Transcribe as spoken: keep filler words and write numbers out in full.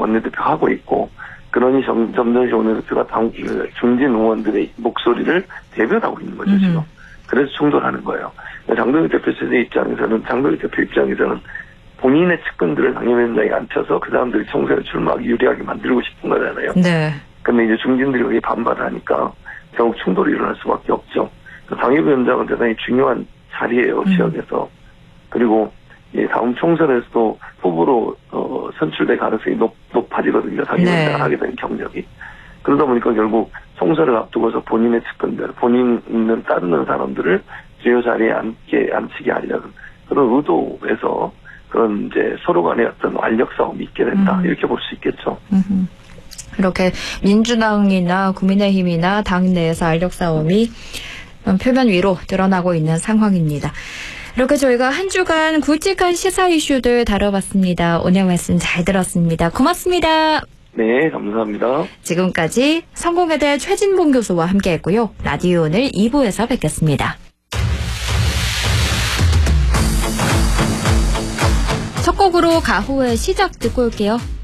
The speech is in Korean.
원내대표 하고 있고, 그러니 정, 점점시 원내대표가 당, 중진 의원들의 목소리를 대변하고 있는 거죠, 지금. 그래서 충돌하는 거예요. 장동혁 대표 체제 입장에서는, 장동혁 대표 입장에서는 본인의 측근들을 당협위원장에 앉혀서 그 사람들이 총선에 출마하기 유리하게 만들고 싶은 거잖아요. 네. 근데 이제 중진들이 거기에 반발하니까 결국 충돌이 일어날 수밖에 없죠. 당협위원장은 대단히 중요한 자리예요, 음. 지역에서. 그리고 예, 다음 총선에서도 후보로 어, 선출될 가능성이 높, 높아지거든요. 당협위원장을 네. 하게 된 경력이. 그러다 보니까 결국 총선을 앞두고서 본인의 측근들, 본인을 따르는 사람들을 주요 자리에 앉게, 앉히게 하려는 그런 의도에서 그런 이제 서로 간의 어떤 알력 싸움이 있게 된다. 음. 이렇게 볼 수 있겠죠. 음흠. 이렇게 민주당이나 국민의힘이나 당내에서 알력 싸움이 표면 위로 드러나고 있는 상황입니다. 이렇게 저희가 한 주간 굵직한 시사 이슈들 다뤄봤습니다. 오늘 말씀 잘 들었습니다. 고맙습니다. 네, 감사합니다. 지금까지 성공회대 최진봉 교수와 함께했고요. 라디오 오늘 이 부에서 뵙겠습니다. 첫 곡으로 가호의 시작 듣고 올게요.